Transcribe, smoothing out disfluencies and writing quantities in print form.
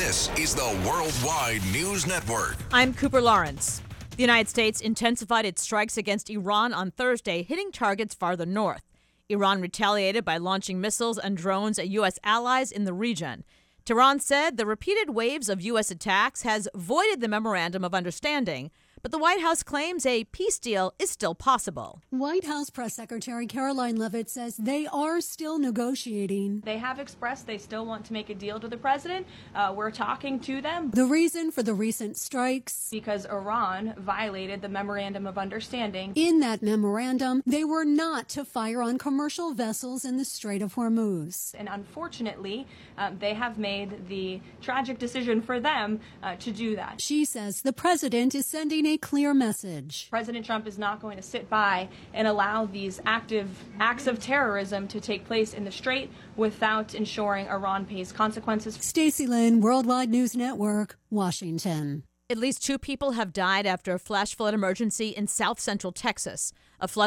This is the Worldwide News Network. I'm Cooper Lawrence. The United States intensified its strikes against Iran on Thursday, hitting targets farther north. Iran retaliated by launching missiles and drones at U.S. allies in the region. Tehran said the repeated waves of U.S. attacks has voided the Memorandum of Understanding, but the White House claims a peace deal is still possible. White House Press Secretary Caroline Leavitt says they are still negotiating. They have expressed they still want to make a deal to the president. We're talking to them. The reason for the recent strikes? Because Iran violated the Memorandum of Understanding. In that memorandum, they were not to fire on commercial vessels in the Strait of Hormuz. And unfortunately, they have made the tragic decision for them to do that. She says the president is sending a clear message. President Trump is not going to sit by and allow these active acts of terrorism to take place in the Strait without ensuring Iran pays consequences. Stacey Lynn, Worldwide News Network, Washington. At least 2 people have died after a flash flood emergency in south central Texas. A flood